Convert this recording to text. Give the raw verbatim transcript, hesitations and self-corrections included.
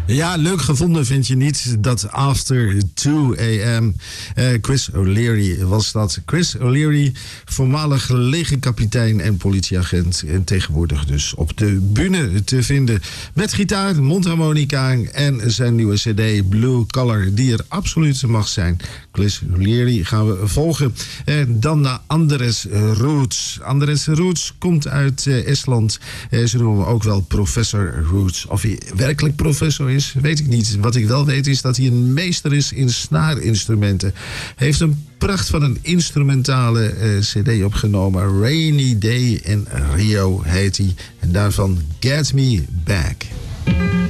Ja, leuk gevonden vind je niet dat After two a.m. Uh, Chris O'Leary was dat. Chris O'Leary, voormalig legerkapitein en politieagent. En tegenwoordig dus op de bühne te vinden. Met gitaar, mondharmonica en zijn nieuwe cd Blue Collar, die er absoluut mag zijn. Chris O'Leary gaan we volgen. Uh, dan naar Andres Roots. Andres Roots komt uit uh, Estland. Uh, ze noemen hem ook wel Professor Roots. Of hij werkelijk professor is, weet ik niet. Wat ik wel weet is dat hij een meester is in snaarinstrumenten. Hij heeft een pracht van een instrumentale uh, cd opgenomen. Rainy Day in Rio heet hij. En daarvan Get Me Back.